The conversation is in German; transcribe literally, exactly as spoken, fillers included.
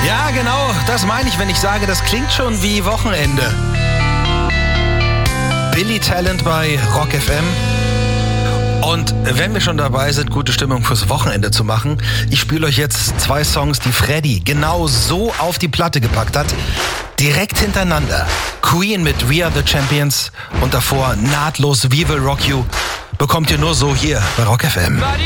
Ja, genau, das meine ich, wenn ich sage, das klingt schon wie Wochenende. Billy Talent bei Rock F M. Und wenn wir schon dabei sind, gute Stimmung fürs Wochenende zu machen, ich spiele euch jetzt zwei Songs, die Freddy genau so auf die Platte gepackt hat. Direkt hintereinander. Queen mit We Are The Champions und davor nahtlos We Will Rock You. Bekommt ihr nur so hier bei Rock F M.